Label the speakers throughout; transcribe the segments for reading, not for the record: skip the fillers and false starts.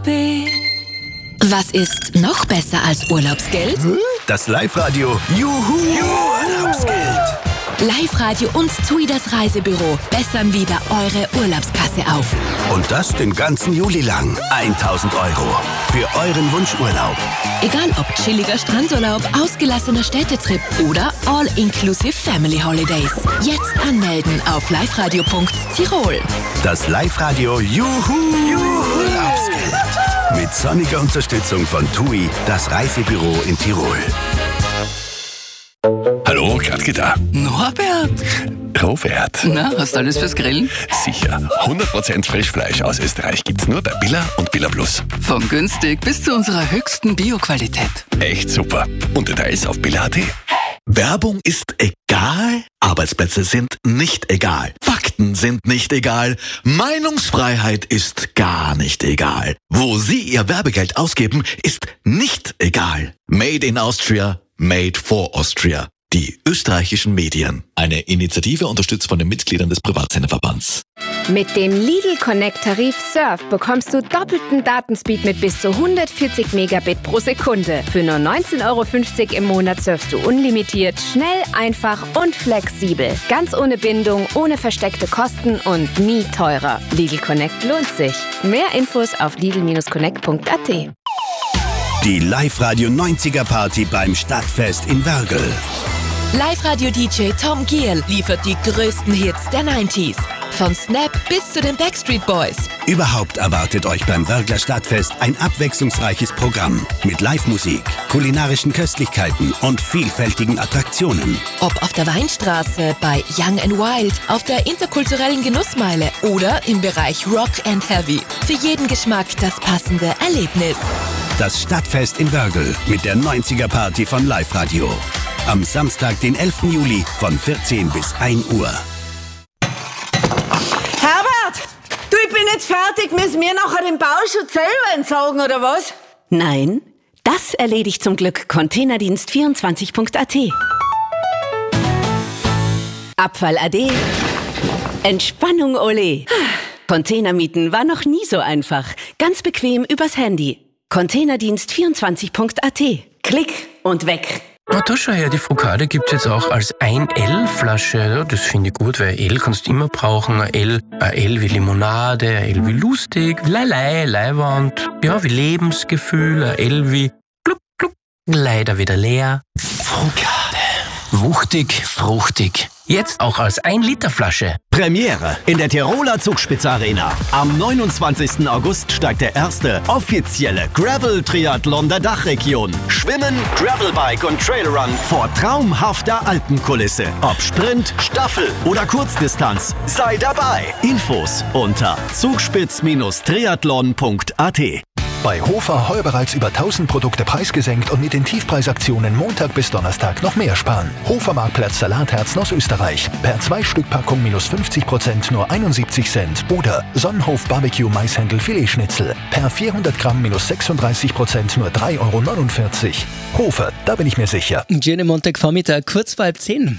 Speaker 1: be. Was ist noch besser als Urlaubsgeld?
Speaker 2: Das Live-Radio Juhu Urlaubsgeld.
Speaker 1: Live-Radio und TUI, das Reisebüro, bessern wieder eure Urlaubskasse auf.
Speaker 2: Und das den ganzen Juli lang. 1.000 Euro für euren Wunschurlaub.
Speaker 1: Egal ob chilliger Strandurlaub, ausgelassener Städtetrip oder All-Inclusive Family Holidays. Jetzt anmelden auf liveradio.tirol.
Speaker 2: Das Live-Radio Juhu Urlaubsgeld. Mit sonniger Unterstützung von TUI, das Reisebüro in Tirol.
Speaker 3: Hallo, Gradke da.
Speaker 4: Norbert!
Speaker 3: Robert.
Speaker 4: Na, hast du alles fürs Grillen?
Speaker 3: Sicher. 100% Frischfleisch aus Österreich gibt's nur bei Billa und Billa Plus.
Speaker 4: Von günstig bis zu unserer höchsten Bio-Qualität.
Speaker 3: Echt super. Und Details auf billa.at.
Speaker 5: Werbung ist egal, Arbeitsplätze sind nicht egal, Fakten sind nicht egal, Meinungsfreiheit ist gar nicht egal. Wo Sie Ihr Werbegeld ausgeben, ist nicht egal. Made in Austria, made for Austria. Die österreichischen Medien. Eine Initiative unterstützt von den Mitgliedern des Privatsenderverbands.
Speaker 6: Mit dem Lidl Connect Tarif Surf bekommst du doppelten Datenspeed mit bis zu 140 Megabit pro Sekunde. Für nur 19,50 € im Monat surfst du unlimitiert, schnell, einfach und flexibel. Ganz ohne Bindung, ohne versteckte Kosten und nie teurer. Lidl Connect lohnt sich. Mehr Infos auf lidl-connect.at.
Speaker 2: Die Live-Radio 90er Party beim Stadtfest in Wörgl.
Speaker 1: Live-Radio-DJ Tom Giel liefert die größten Hits der 90s. Von Snap bis zu den Backstreet Boys.
Speaker 2: Überhaupt erwartet euch beim Wörgler Stadtfest ein abwechslungsreiches Programm mit Live-Musik, kulinarischen Köstlichkeiten und vielfältigen Attraktionen.
Speaker 1: Ob auf der Weinstraße, bei Young and Wild, auf der interkulturellen Genussmeile oder im Bereich Rock and Heavy. Für jeden Geschmack das passende Erlebnis.
Speaker 2: Das Stadtfest in Wörgl mit der 90er Party von Live-Radio. Am Samstag, den 11. Juli von 14 bis 1 Uhr.
Speaker 7: Herbert! Du, ich bin jetzt fertig. Müssen wir nachher den Bauschutz selber entsorgen, oder was?
Speaker 8: Nein, das erledigt zum Glück Containerdienst24.at. Abfall ade. Entspannung ole. Containermieten war noch nie so einfach. Ganz bequem übers Handy. Containerdienst24.at. Klick und weg.
Speaker 9: Na, da schau her, die Focade gibt's jetzt auch als 1L-Flasche. Ja, das finde ich gut, weil L kannst du immer brauchen. Ein L wie Limonade, ein L wie lustig, Leilei, Leiwand, ja, wie Lebensgefühl, ein L wie gluck, gluck, leider wieder leer. Focade. Wuchtig, fruchtig. Jetzt auch als 1-Liter-Flasche.
Speaker 10: Premiere in der Tiroler Zugspitze-Arena. Am 29. August steigt der erste offizielle Gravel-Triathlon der Dachregion. Schwimmen, Gravelbike und Trailrun vor traumhafter Alpenkulisse. Ob Sprint, Staffel oder Kurzdistanz, sei dabei. Infos unter zugspitz-triathlon.at.
Speaker 11: Bei Hofer heuer bereits über 1000 Produkte preisgesenkt und mit den Tiefpreisaktionen Montag bis Donnerstag noch mehr sparen. Hofer Marktplatz Salatherzen aus Österreich. Per 2-Stück-Packung minus 50% nur 71 Cent. Oder Sonnenhof Barbecue Maishändel Filetschnitzel. Per 400 Gramm minus 36% nur 3,49 €. Hofer, da bin ich mir sicher.
Speaker 12: Schönen Montagvormittag, kurz vor 9:30.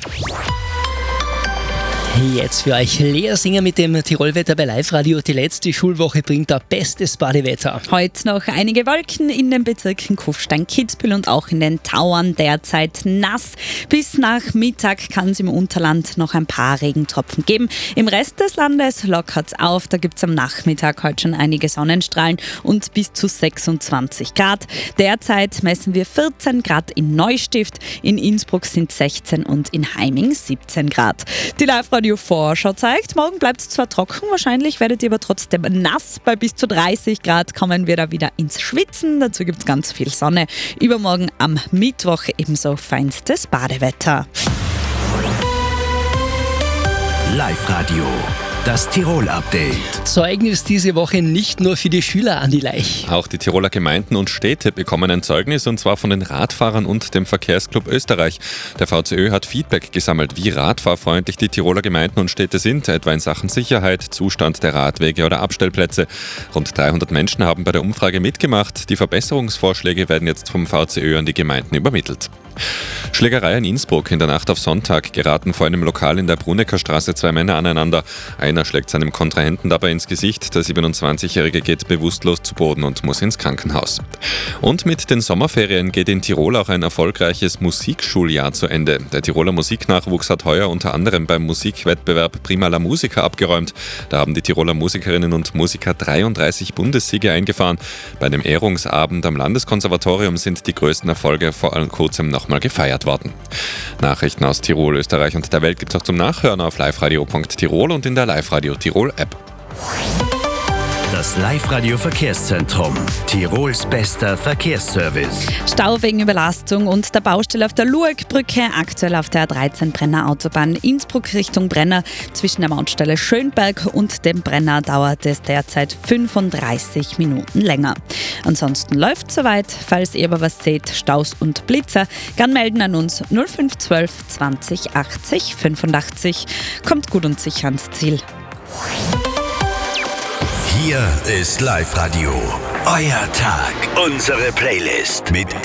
Speaker 12: Jetzt für euch Lea Singer mit dem Tirolwetter bei Live-Radio. Die letzte Schulwoche bringt da bestes Badewetter.
Speaker 13: Heute noch einige Wolken in den Bezirken Kufstein, Kitzbühel und auch in den Tauern. Derzeit nass. Bis nach Mittag kann es im Unterland noch ein paar Regentropfen geben. Im Rest des Landes lockert es auf. Da gibt es am Nachmittag heute schon einige Sonnenstrahlen und bis zu 26 Grad. Derzeit messen wir 14 Grad in Neustift. In Innsbruck sind 16 und in Heiming 17 Grad. Die Live-Radio-Vorschau zeigt, morgen bleibt es zwar trocken, wahrscheinlich werdet ihr aber trotzdem nass. Bei bis zu 30 Grad kommen wir da wieder ins Schwitzen. Dazu gibt es ganz viel Sonne. Übermorgen am Mittwoch ebenso feinstes Badewetter.
Speaker 2: Live-Radio, das Tirol-Update.
Speaker 12: Zeugnis diese Woche nicht nur für die Schüler an die Leich.
Speaker 14: Auch die Tiroler Gemeinden und Städte bekommen ein Zeugnis, und zwar von den Radfahrern und dem Verkehrsclub Österreich. Der VCÖ hat Feedback gesammelt, wie radfahrfreundlich die Tiroler Gemeinden und Städte sind, etwa in Sachen Sicherheit, Zustand der Radwege oder Abstellplätze. Rund 300 Menschen haben bei der Umfrage mitgemacht. Die Verbesserungsvorschläge werden jetzt vom VCÖ an die Gemeinden übermittelt. Schlägerei in Innsbruck. In der Nacht auf Sonntag geraten vor einem Lokal in der Bruneckerstraße 2 Männer aneinander. Einer Italiener schlägt seinem Kontrahenten dabei ins Gesicht. Der 27-Jährige geht bewusstlos zu Boden und muss ins Krankenhaus. Und mit den Sommerferien geht in Tirol auch ein erfolgreiches Musikschuljahr zu Ende. Der Tiroler Musiknachwuchs hat heuer unter anderem beim Musikwettbewerb Prima la Musica abgeräumt. Da haben die Tiroler Musikerinnen und Musiker 33 Bundessiege eingefahren. Bei dem Ehrungsabend am Landeskonservatorium sind die größten Erfolge vor kurzem nochmal gefeiert worden. Nachrichten aus Tirol, Österreich und der Welt gibt es auch zum Nachhören auf liveradio.tirol und in der Live-Radio Tirol App.
Speaker 2: Das Live-Radio Verkehrszentrum. Tirols bester Verkehrsservice.
Speaker 13: Stau wegen Überlastung und der Baustelle auf der Luegbrücke, aktuell auf der A13 Brenner Autobahn Innsbruck Richtung Brenner. Zwischen der Mautstelle Schönberg und dem Brenner dauert es derzeit 35 Minuten länger. Ansonsten läuft soweit. Falls ihr aber was seht, Staus und Blitzer, gern melden an uns 0512 20 80 85. Kommt gut und sicher ans Ziel.
Speaker 2: Hier ist Live-Radio. Euer Tag. Unsere Playlist mit